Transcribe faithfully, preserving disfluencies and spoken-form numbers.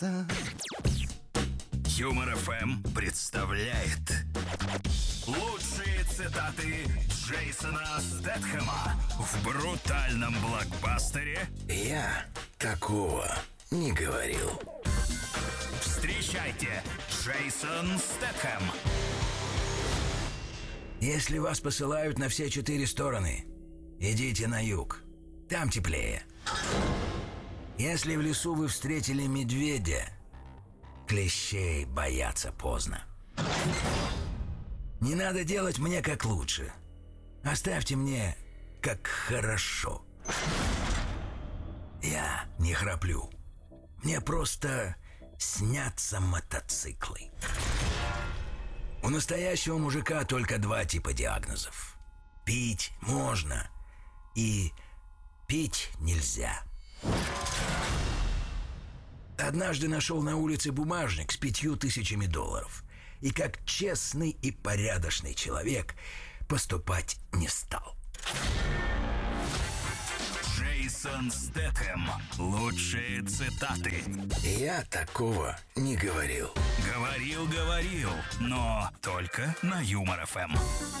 Юмор эф эм представляет лучшие цитаты Джейсона Стэтхэма в брутальном блокбастере «Я такого не говорил». Встречайте, Джейсон Стэтхэм. Если вас посылают на все четыре стороны, идите на юг. Там теплее. Если в лесу вы встретили медведя, клещей бояться поздно. Не надо делать мне как лучше. Оставьте мне как хорошо. Я не храплю. Мне просто снятся мотоциклы. У настоящего мужика только два типа диагнозов. Пить можно и пить нельзя. Однажды нашел на улице бумажник с пятью тысячами долларов. И как честный и порядочный человек поступать не стал. Джейсон Стэтхэм. Лучшие цитаты. Я такого не говорил. Говорил, говорил, но только на Юмор эф эм.